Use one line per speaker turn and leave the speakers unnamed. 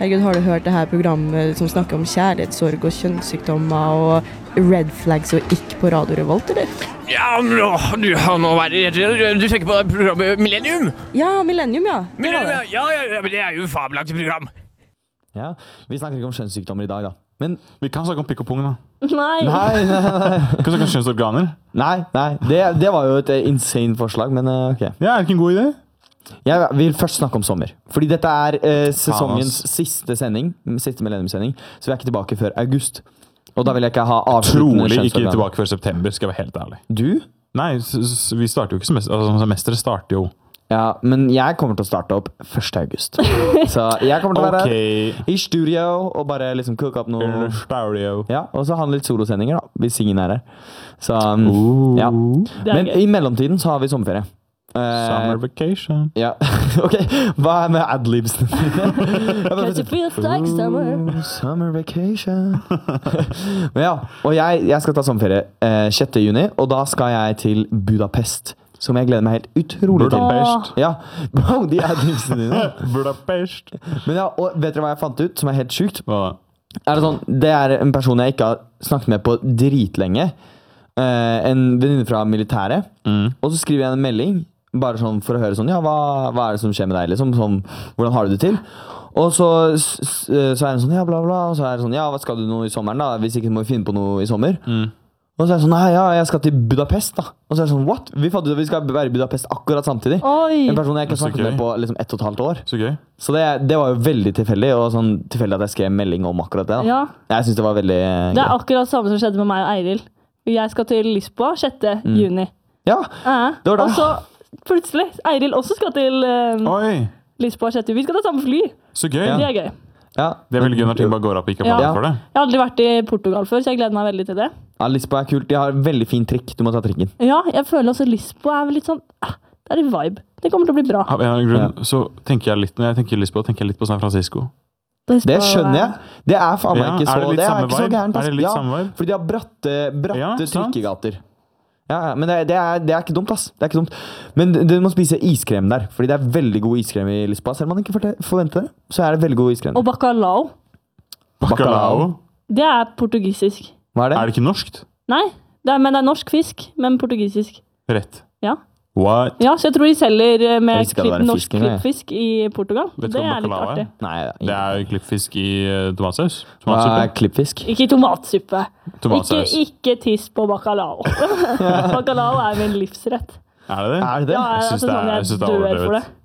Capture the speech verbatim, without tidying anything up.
Herregud, har du hørt det her programmet som snakker om kjærlighetssorg og kjønnssykdommer og red flags og ikke på Radio Revolt, eller?
Ja, nå, du har nå vært du, du tenker på programmet Millennium?
Ja, Millennium, ja. Det var
Millennium,
det.
ja, ja, ja, men det er jo et fabelaktig program.
Ja, vi snakker ikke om kjønnssykdommer i dag, da. Men
Vi kan snakke om pikk og pung, da.
Nei.
nei, nei, nei.
Vi kan snakke om kjønnsorganer.
Nei, nei. Det, det var jo et eh, insane forslag, men eh, ok.
Ja, er det ikke en god idé?
Jeg vil først snakke om sommer. Fordi dette er eh, sesongens
Faen, ass.
siste sending, siste millenniumssending, så vi er ikke tilbake før august. Og da vil jeg ikke ha avsluttende
Trolig ikke
kjønnsorganer.
tilbake før september, skal jeg være helt ærlig.
Du?
Nei, s- s- vi starter jo ikke semester. Altså, semesteret starter jo.
Ja, men jeg kommer til å starte opp første august. Så jeg kommer til å være
Ok.
her i studio og bare liksom cook opp noe.
Stadio.
Ja, og så ha litt solosendinger da, hvis ingen er her. Så, um,
Ooh.
ja.
Det er
Men
gøy.
i mellomtiden så har vi sommerferie. Eh,
Summer vacation.
Ja, ok. Hva er med adlibsene dine?
Cause it feels like summer.
Summer vacation. Men ja, og jeg, jeg skal ta sommerferie eh, sjette juni, og da skal jeg til Budapest, som jeg gleder meg helt utrolig til.
Budapest.
Ja, bro, de adlibsene dine.
Budapest.
Men ja, og vet dere hva jeg fant ut, som er helt sykt?
Hva da?
Er det sånn, det er en person jeg ikke har snakket med på dritlenge. Eh, en venninne fra militæret.
Mm.
Og så skriver jeg en melding, bare sånn for å høre sånn, ja, hva, hva er det som skjer med deg, liksom? Sånn, hvordan har du det til? Og så, s- s- så er det sånn, ja, bla bla, og så er det sånn, ja, hva skal du nå i sommeren da? Hvis ikke må vi finne på noe i sommer.
Mm.
Og så er det sånn, nei, ja, jeg skal til Budapest da. Og så er det sånn, what? Vi fant ut at vi skal være i Budapest akkurat samtidig.
Oi.
En person jeg ikke har
Så
snakket
gøy.
med på liksom ett og et halvt år.
Så gøy.
Så det, det var jo veldig tilfeldig, og sånn tilfeldig at jeg skrev en melding om akkurat det da.
Ja,
Jeg synes det var veldig eh,
det er
gøy.
akkurat samme som skjedde med meg og Eiril. Jeg skal til Lisboa sjette juni.
Ja,
Ja.
det var det.
Og så plutselig, Eiril også skal til um,
Oi,
Lisboa sjette juni. Vi skal ta samme fly.
så gøy.
Det er gøy.
ja.
Det er veldig gøy når ting bare går opp og ikke har
Ja.
planer for det.
Jeg har aldri vært i Portugal før, så jeg gleder meg veldig til det.
Ja, Lisboa er kult. De har veldig fin trikk. Du må ta trikken.
Ja, jeg føler også Lisboa er vel litt sånn ah, det er en vibe. Det kommer til å bli bra.
Av en eller annen grunn så tenker jeg litt, når jeg tenker Lisboa, tenker jeg litt på San Francisco.
Det skjønner jeg. Det er faen meg
Ja,
ikke så,
er det litt
det er
samme
ikke så
vibe?
gærent.
Er
ass.
det litt
ja,
samme vibe?
fordi de har bratte, bratte
Ja, sant.
trykkegater. Ja, ja, men det, det, er, det er ikke dumt, ass. Det er ikke dumt. Men du må spise iskrem der, fordi det er veldig god iskrem i Lisboa. Selv om man ikke forte- forventer det, så er det veldig god iskrem.
Og bacalao.
Bacalao.
Det er portugisisk.
Hva er det?
Er det ikke norskt?
Nei, det er, men det er norsk fisk, men portugisisk.
Rett.
Ja.
What?
Ja, så jeg tror de selger eh,
Jeg
med
visste ikke at det
klipp,
var en
norsk
fisk engang, jeg.
klippfisk i Portugal.
Vet du
Det
hva
er litt
bacalao er?
artig.
Nei,
Det er klippfisk i eh, tomatsaus.
Hva er
Tomatsuppe.
klippfisk?
Ikke i tomatsuppe. Ikke,
Tomatsaus.
ikke tiss på bacalao. Bacalao er min livsrett.
Er det det?
Er det det?
Ja,
Jeg
altså,
synes det er-
sånn,
jeg
jeg
synes det er
dør for
overdrevet.
det.